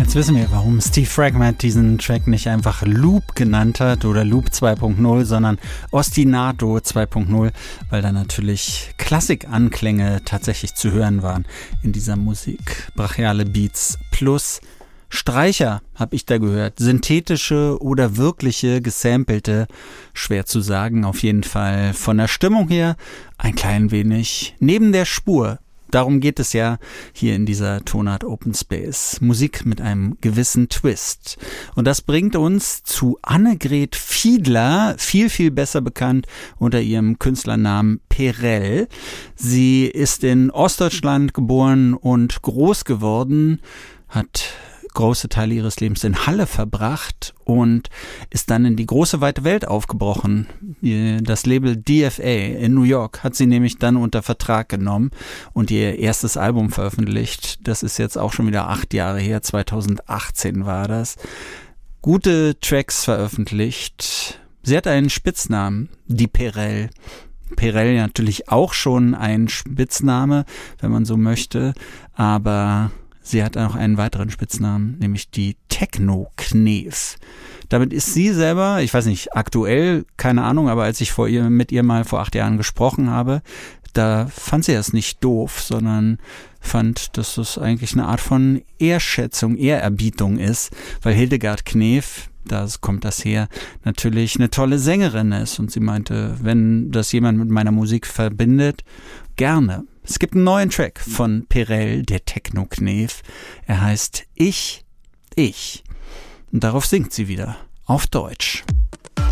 Jetzt wissen wir, warum Steve Fragment diesen Track nicht einfach Loop genannt hat oder Loop 2.0, sondern Ostinato 2.0, weil da natürlich Klassikanklänge tatsächlich zu hören waren in dieser Musik. Brachiale Beats plus Streicher habe ich da gehört. Synthetische oder wirkliche, gesampelte, schwer zu sagen. Auf jeden Fall von der Stimmung her ein klein wenig neben der Spur. Darum geht es ja hier in dieser Tonart Open Space. Musik mit einem gewissen Twist. Und das bringt uns zu Annegret Fiedler, viel, viel besser bekannt unter ihrem Künstlernamen Perel. Sie ist in Ostdeutschland geboren und groß geworden, hat große Teile ihres Lebens in Halle verbracht und ist dann in die große weite Welt aufgebrochen. Das Label DFA in New York hat sie nämlich dann unter Vertrag genommen und ihr erstes Album veröffentlicht. Das ist jetzt auch schon wieder 8 Jahre her, 2018 war das. Gute Tracks veröffentlicht. Sie hat einen Spitznamen, die Perel. Perel natürlich auch schon ein Spitzname, wenn man so möchte, aber sie hat auch einen weiteren Spitznamen, nämlich die Techno-Knef. Damit ist sie selber, ich weiß nicht, aktuell, keine Ahnung, aber als ich mit ihr mal vor 8 Jahren gesprochen habe, da fand sie das nicht doof, sondern fand, dass das eigentlich eine Art von Ehrerbietung ist, weil Hildegard Knef, da kommt das her, natürlich eine tolle Sängerin ist. Und sie meinte, wenn das jemand mit meiner Musik verbindet, gerne. Es gibt einen neuen Track von Perel, der Techno-Knef. Er heißt Ich. Und darauf singt sie wieder. Auf Deutsch.